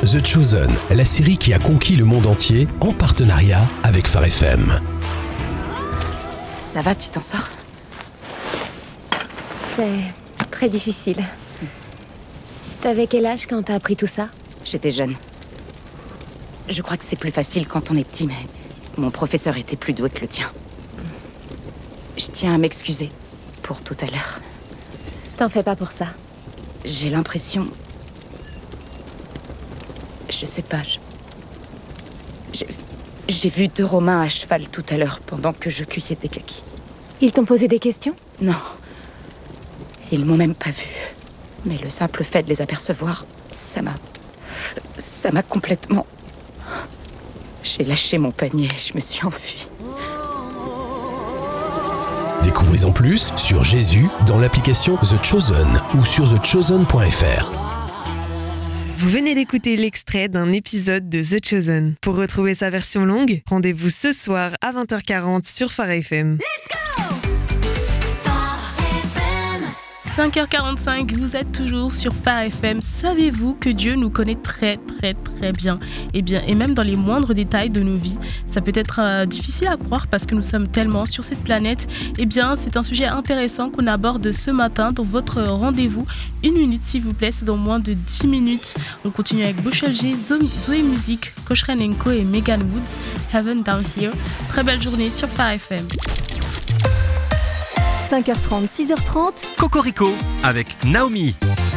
The Chosen, la série qui a conquis le monde entier en partenariat avec Phare FM. Ça va, tu t'en sors ? C'est très difficile. T'avais quel âge quand t'as appris tout ça ? J'étais jeune. Je crois que c'est plus facile quand on est petit, mais mon professeur était plus doué que le tien. Je tiens à m'excuser pour tout à l'heure. T'en fais pas pour ça. J'ai l'impression... Je sais pas, J'ai vu 2 Romains à cheval tout à l'heure pendant que je cueillais des kakis. Ils t'ont posé des questions ? Non. Ils m'ont même pas vu. Mais le simple fait de les apercevoir, ça m'a complètement... J'ai lâché mon panier, je me suis enfuie. Découvrez-en plus sur Jésus dans l'application The Chosen ou sur thechosen.fr. Vous venez d'écouter l'extrait d'un épisode de The Chosen. Pour retrouver sa version longue, rendez-vous ce soir à 20h40 sur Phare FM. 5h45, vous êtes toujours sur Phare FM. Savez-vous que Dieu nous connaît très très très bien ? Et même dans les moindres détails de nos vies. Ça peut être difficile à croire parce que nous sommes tellement sur cette planète. C'est un sujet intéressant qu'on aborde ce matin dans votre rendez-vous. 1 minute s'il vous plaît, c'est dans moins de 10 minutes. On continue avec Bushel G, Zoé Music, Koshren & Co et Megan Woods, Heaven Down Here. Très belle journée sur Phare FM. 5h30, 6h30. Cocorico avec Naomi.